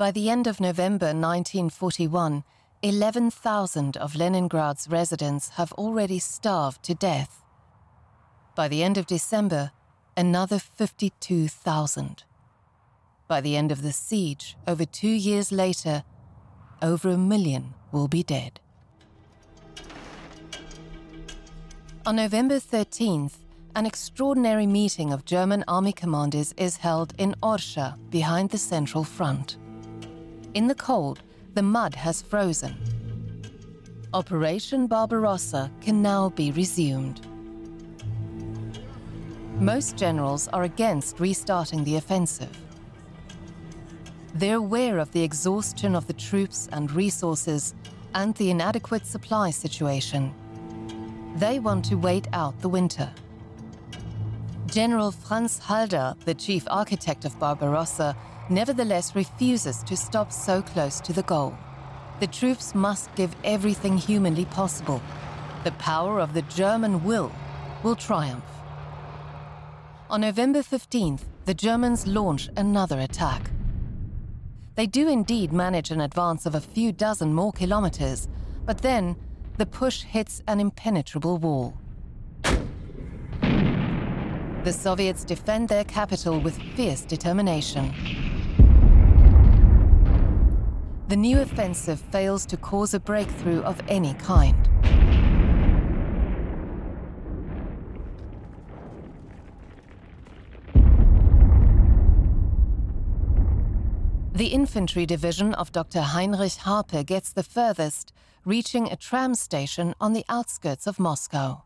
By the end of November 1941, 11,000 of Leningrad's residents have already starved to death. By the end of December, another 52,000. By the end of the siege, over 2 years later, over 1 million will be dead. On November 13th, an extraordinary meeting of German army commanders is held in Orsha, behind the Central Front. In the cold, the mud has frozen. Operation Barbarossa can now be resumed. Most generals are against restarting the offensive. They're aware of the exhaustion of the troops and resources and the inadequate supply situation. They want to wait out the winter. General Franz Halder, the chief architect of Barbarossa, nevertheless refuses to stop so close to the goal. The troops must give everything humanly possible. The power of the German will triumph. On November 15th, the Germans launch another attack. They do indeed manage an advance of a few dozen more kilometers, but then the push hits an impenetrable wall. The Soviets defend their capital with fierce determination. The new offensive fails to cause a breakthrough of any kind. The infantry division of Dr. Heinrich Harpe gets the furthest, reaching a tram station on the outskirts of Moscow.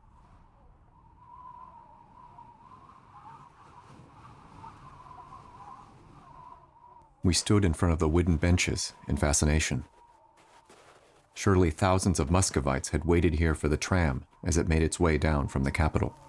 We stood in front of the wooden benches in fascination. Surely thousands of Muscovites had waited here for the tram as it made its way down from the capital.